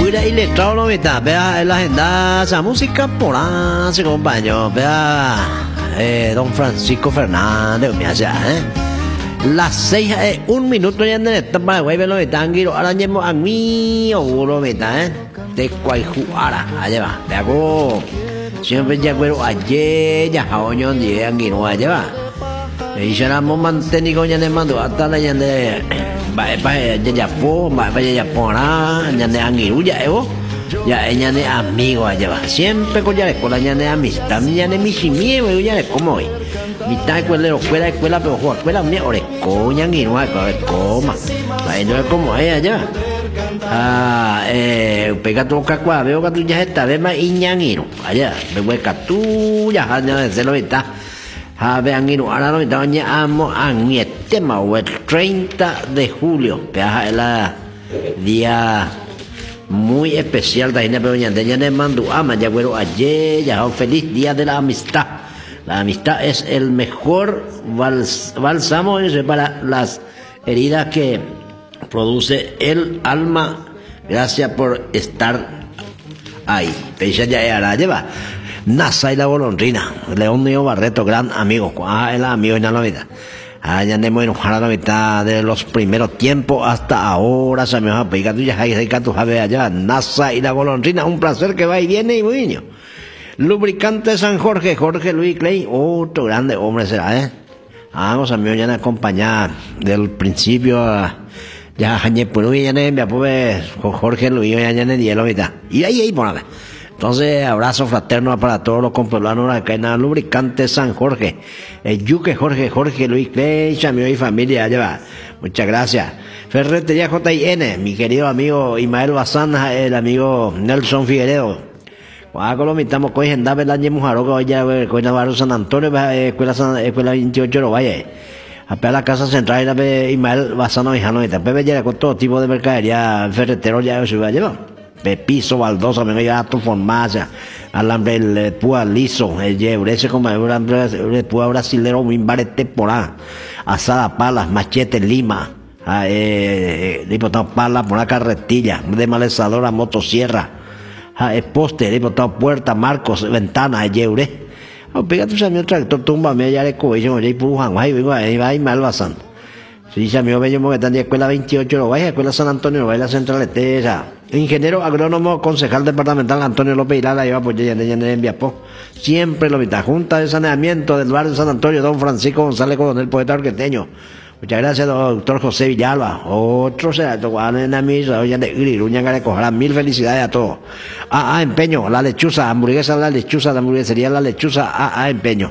Pura iletrado no está, vea en la agenda esa música por así compañero, vea don Francisco Fernández, me hace, las 6:01 ya en esta Paraguay, ve lo que están, ahora llevo a mí, o lo que está, de Guayjuara, allá va, de hago, siempre ya acuerdo ayer, ya jaoño, de anguino, allá va, y ya la mantenido ya le mando hasta la ya de, ya po, ya pona, ya de anguino, ya ya ella de amigo allá va, siempre con ya de escuela, ya de amistad, ya de mi chimie, ya de como hoy. Mitad escuela, pero juega escuela, mía, oreco, ñanguino, oreco, ahí no es como ella ya. Pega tu cacua, veo que tú ya está, ve más ñanguino, allá, me hueca tú, ya, de se lo está. Vean, ahora lo está, ya amo a mi tema, el 30 de julio, peaja el día muy especial, pero ya de mando, ama, ya güero, ayer, ya, feliz día de la amistad. La amistad es el mejor bálsamo para las heridas que produce el alma. Gracias por estar ahí. Pecha ya era lleva. Nasa y la golondrina. León mío Barreto, gran amigo. El amigo en la vida. Ya andemos enojada la mitad de los primeros tiempos hasta ahora. Se me va a pegar. Tú ya hay que tú sabes allá. Nasa y la golondrina. Un placer que va y viene y muy niño. Lubricante San Jorge, Jorge Luis Clay, otro grande hombre será, Vamos a mí ya acompañar del principio ya jañe por ya ne pues Jorge Luis ya ne dielo mitad. Y ahí poname. Entonces, abrazo fraterno para todos los compolanos acá en la Lubricante San Jorge. Yuque Jorge Luis Clay, chamio y familia, allá va. Muchas gracias. Ferretería JN, mi querido amigo Ismael Bazán, el amigo Nelson Figueredo. Colombia estamos cogiendo el año mujaroca ya con Navarro San Antonio escuela 28 no vaya a la casa central y Ismael Bazano y Jano y también ya con todo tipo de mercadería ferretero ya se va a llevar piso baldosa me voy a tu farmacia alambre el púa liso el yebrese como el púa brasilero muy varias temporadas asada palas machete lima diputado pala por una carretilla de malezadora motosierra poste, le botado puerta, marcos, ventanas, yeure. Pega tu samio tractor, tumba, me ya le coge, yo le pujan, ahí mal basan. Si samio bello que están de escuela 28, lo vaya, escuela San Antonio, lo vaya la central etera. Ingeniero agrónomo, concejal departamental Antonio López Hilara, lleva pues ya en Viapó. Siempre lo invita, Junta de Saneamiento del barrio San Antonio, don Francisco González Coronel, poeta arqueteño. Muchas gracias, doctor José Villalba. Otro será, en la misa, oye, de Griruña, que mil felicidades a todos. Empeño, la lechuza, hamburguesa, la hamburguesería, la lechuza, empeño.